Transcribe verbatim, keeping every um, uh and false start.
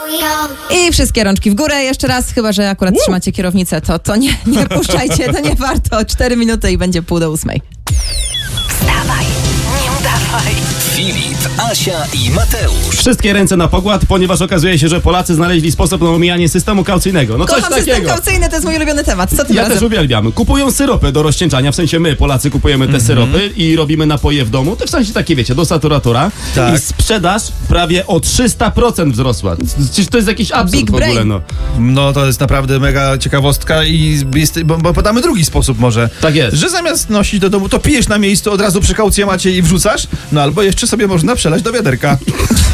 I wszystkie rączki w górę jeszcze raz, chyba że akurat trzymacie kierownicę, to, to nie, nie puszczajcie, to nie warto. Cztery minuty i będzie pół do ósmej. Wstawaj, nie udawaj. Filip, Asia i Mateusz. Wszystkie ręce na pokład, ponieważ okazuje się, że Polacy znaleźli sposób na omijanie systemu kaucyjnego. No coś Kocham system takiego. kaucyjny, to jest mój ulubiony temat. Co tym Ja razem? też uwielbiam. Kupują syropy do rozcieńczania, w sensie my, Polacy, kupujemy te syropy i robimy napoje w domu. To w sensie takie, wiecie, do saturatora. Tak. I sprzedaż prawie o trzysta procent wzrosła. Przecież to jest jakiś absurd Big w ogóle, brain. no. No to jest naprawdę mega ciekawostka i jest, bo, bo podamy drugi sposób może. Tak jest. Że zamiast nosić do domu, to pijesz na miejscu, od razu przy kaucjamacie i wrzucasz, no albo jeszcze sobie można przelać do wiaderka.